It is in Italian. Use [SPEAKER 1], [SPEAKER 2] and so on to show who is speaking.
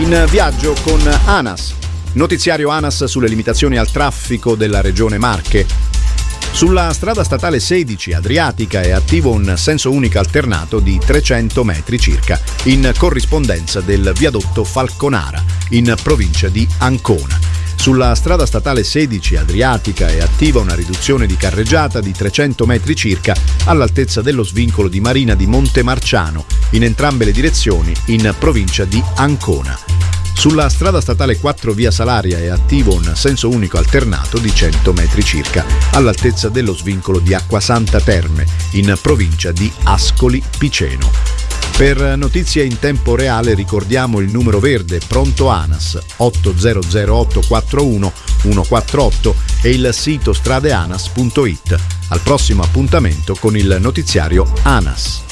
[SPEAKER 1] In viaggio con ANAS. Notiziario ANAS sulle limitazioni al traffico della regione Marche. Sulla strada statale 16 Adriatica è attivo un senso unico alternato di 300 metri circa, in corrispondenza del viadotto Falconara, in provincia di Ancona. Sulla strada statale 16 Adriatica è attiva una riduzione di carreggiata di 300 metri circa all'altezza dello svincolo di Marina di Montemarciano, in entrambe le direzioni, in provincia di Ancona. Sulla strada statale 4 via Salaria è attivo un senso unico alternato di 100 metri circa, all'altezza dello svincolo di Acquasanta Terme, in provincia di Ascoli Piceno. Per notizie in tempo reale ricordiamo il numero verde pronto ANAS 800 841 148 e il sito stradeanas.it. Al prossimo appuntamento con il notiziario ANAS.